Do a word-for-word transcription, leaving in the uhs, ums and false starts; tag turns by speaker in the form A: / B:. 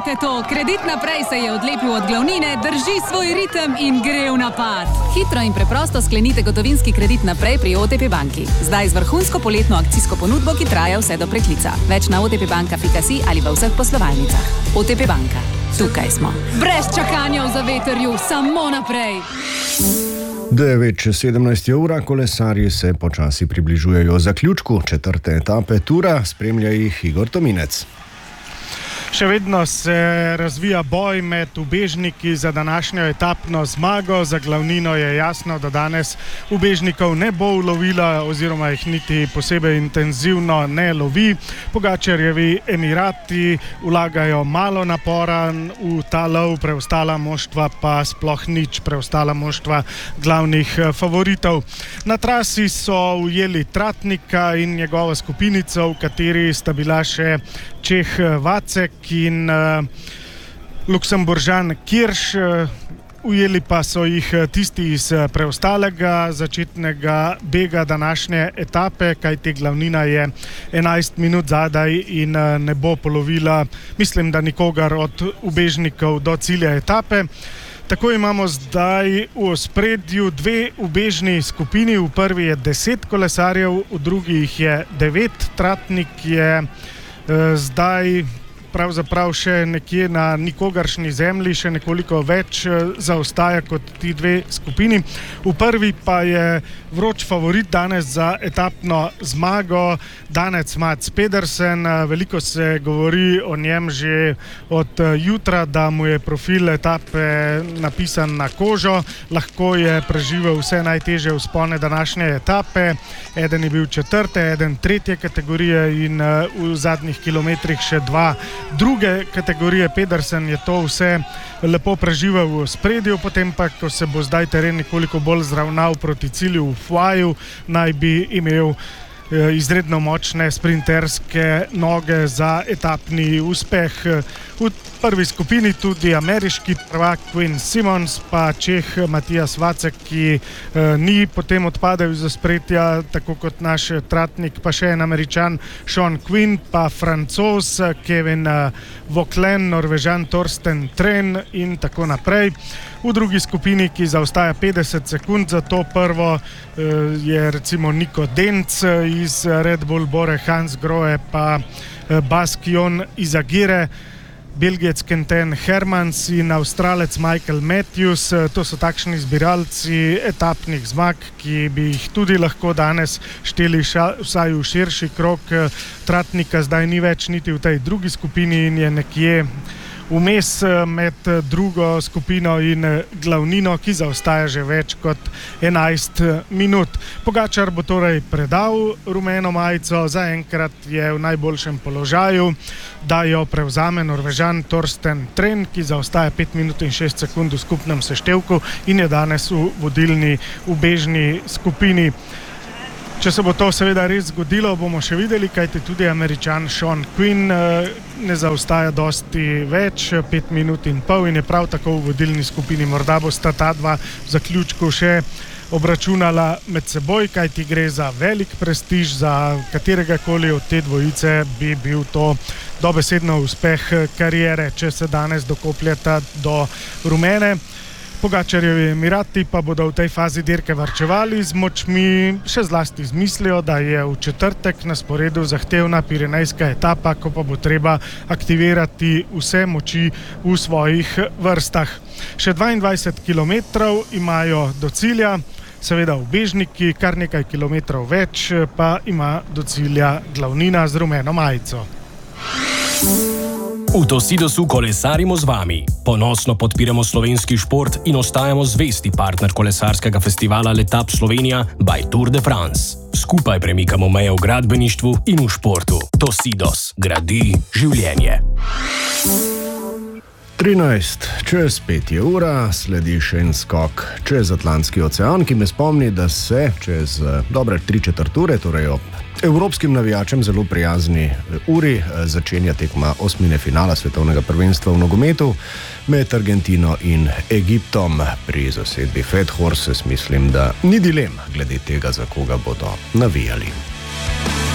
A: Dajte to, Kredit Naprej se je odlepil od glavnine, drži svoj ritem in gre v napad. Hitro in preprosto sklenite gotovinski kredit naprej pri O T P banki. Zdaj z vrhunsko poletno akcijsko ponudbo, ki traja vse do preklica. Več na otpbanka pika si ali v vseh poslovalnicah. O T P banka. Tukaj smo. Brez čakanja v zavetrju, samo naprej.
B: devet čez sedemnajst je ura, kolesarji se počasi približujejo zaključku četrte etape Tura, spremlja jih Igor Tominec.
C: Še vedno se razvija boj med ubežniki za današnjo etapno zmago. Za glavnino je jasno, da danes ubežnikov ne bo ulovila oziroma jih niti posebej intenzivno ne lovi. Pogačarjevi Emirati vlagajo malo napora v ta lov, preostala moštva pa sploh nič, preostala moštva glavnih favoritov. Na trasi so ujeli Tratnika in njegovo skupinico, v kateri sta bila še Čeh Vacek in uh, Luksemburžan Kirš. Uh, ujeli pa so jih tisti iz preostalega začetnega bega današnje etape, kajti glavnina je enajst minut zadaj in uh, ne bo polovila, mislim, da nikogar od ubežnikov do cilja etape. Tako imamo zdaj v ospredju dve ubežni skupini. V prvi je deset kolesarjev, v drugi jih je devet. Tratnik je uh, zdaj pravzaprav še nekje na nikogaršnji zemlji, še nekoliko več zaostaja kot ti dve skupini. V prvi pa je vroč favorit danes za etapno zmago, Danec Mats Pedersen. Veliko se govori o njem že od jutra, da mu je profil etape napisan na kožo. Lahko je preživel vse najtežje vzpone današnje etape. Eden je bil četrte, eden tretje kategorije in v zadnjih kilometrih še dva druge kategorije. Pedersen je to vse lepo preživel v spredju, potem pa, ko se bo zdaj teren nekoliko bolj zravnal proti cilju v Fuaju, naj bi imel izredno močne sprinterske noge za etapni uspeh. V prvi skupini tudi ameriški prvak Quinn Simmons, pa Čeh Matijas Vacek, ki eh, ni potem odpadel iz ospredja, tako kot naš Tratnik, pa še en Američan Sean Quinn, pa Francoz Kevin Vauquelin, Norvežan Torsten Tren in tako naprej. V drugi skupini, ki zaostaja petdeset sekund za to prvo, je recimo Nico Denc iz Red Bull, Bore Hansgrohe pa Baskion Izagirre, Belgijec Quentin Hermans in Avstralec Michael Matthews. To so takšni zbiralci etapnih zmag, ki bi jih tudi lahko danes šteli ša, vsaj v širši krog. Tratnika zdaj ni več niti v tej drugi skupini in je nekje vmes med drugo skupino in glavnino, ki zaostaja že več kot enajst minut. Pogačar bo torej predal rumeno majico, zaenkrat je v najboljšem položaju, da jo prevzame Norvežan Torsten Tren, ki zaostaja pet minut in šest sekund v skupnem seštevku in je danes v vodilni ubežni skupini. Če se bo to seveda res zgodilo, bomo še videli, kajti tudi Američan Sean Quinn ne zaostaja dosti več, pet minut in pol, in je prav tako v vodilni skupini. Morda bosta ta dva v zaključku še obračunala med seboj, kajti gre za velik prestiž, za katerega koli od te dvojice bi bil to dobesedno uspeh kariere, če se danes dokopljata do rumene. Pogačarjevi Emirati pa bodo v tej fazi dirke varčevali z močmi, še zlasti z mislijo, da je v četrtek na sporedu zahtevna pirenejska etapa, ko pa bo treba aktivirati vse moči v svojih vrstah. Še dvaindvajset kilometrov imajo do cilja, seveda ubežniki, kar nekaj kilometrov več pa ima do cilja glavnina z rumeno majico.
D: V Tosidosu kolesarimo z vami. Ponosno podpiramo slovenski šport in ostajamo zvesti partner kolesarskega festivala Letap Slovenija by Tour de France. Skupaj premikamo meje v gradbeništvu in v športu. Tosidos gradi življenje.
B: trinajst čez pet je ura, sledi še en skok čez Atlantski ocean, ki me spomni, da se čez dobre tri četrt ure, torej ob evropskim navijačem zelo prijazni uri, začenja tekma osmine finala svetovnega prvenstva v nogometu med Argentino in Egiptom. Pri zasedbi Fed Horses mislim, da ni dilem glede tega, za koga bodo navijali.